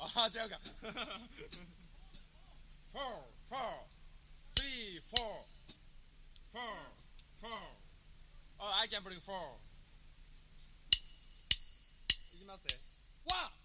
あ、違うか。4、4、3、4、4、4。Oh, I can bring 4. いきますね。1